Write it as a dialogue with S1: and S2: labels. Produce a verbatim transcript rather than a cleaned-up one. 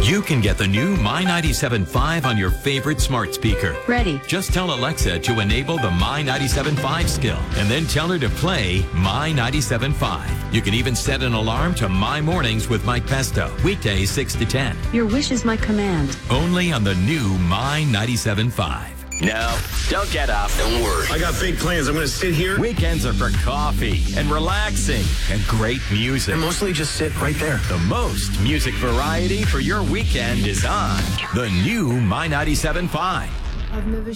S1: You can get the new My ninety-seven point five on your favorite smart speaker.
S2: Ready.
S1: Just tell Alexa to enable the My ninety-seven point five skill and then tell her to play My ninety-seven point five. You can even set an alarm to My Mornings with Mike Pesto. Weekdays six to ten.
S2: Your wish is my command.
S1: Only on the new My ninety-seven point five.
S3: No, don't get up. Don't worry.
S4: I got big plans. I'm going to sit here.
S1: Weekends are for coffee and relaxing and great music.
S4: And mostly just sit right there.
S1: The most music variety for your weekend is on the new My ninety-seven point five.
S5: I've never